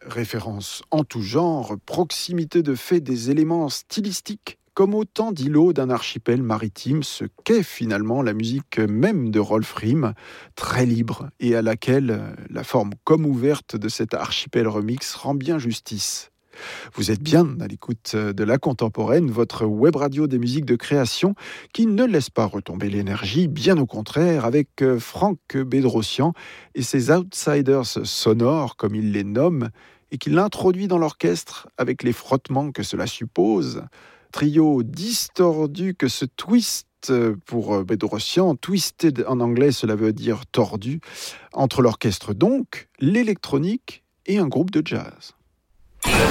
Référence en tout genre, proximité de fait des éléments stylistiques, comme autant d'îlots d'un archipel maritime, ce qu'est finalement la musique même de Rolf Riem, très libre et à laquelle la forme comme ouverte de cet archipel remix rend bien justice. Vous êtes bien à l'écoute de La Contemporaine, votre web radio des musiques de création qui ne laisse pas retomber l'énergie, bien au contraire, avec Franck Bedrosian et ses outsiders sonores, comme il les nomme, et qu'il introduit dans l'orchestre avec les frottements que cela suppose. Trio distordu que se twist pour Bedrosian, twisted en anglais, cela veut dire tordu, entre l'orchestre donc, l'électronique et un groupe de jazz.